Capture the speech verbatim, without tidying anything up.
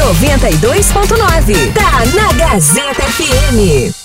noventa e dois ponto nove. Tá na Gazeta F M.